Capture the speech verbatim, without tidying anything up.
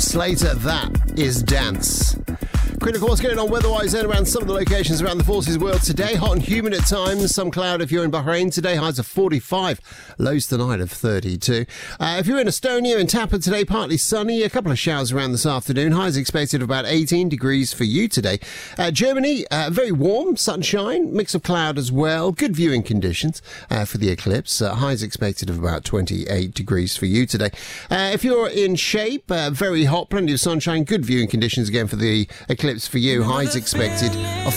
Slater, that is Dance. Critical, what's going on weather-wise then around some of the locations around the forces world today. Hot and humid at times, some cloud if you're in Bahrain today, highs of forty-five, lows tonight of thirty-two. Uh, if you're in Estonia and Tapa today, partly sunny, a couple of showers around this afternoon, highs expected of about eighteen degrees for you today. Uh, Germany, uh, very warm, sunshine, mix of cloud as well, good viewing conditions uh, for the eclipse, uh, highs expected of about twenty-eight degrees for you today. Uh, if you're in Shape, uh, very hot, plenty of sunshine, good viewing conditions again for the eclipse for you, highs expected of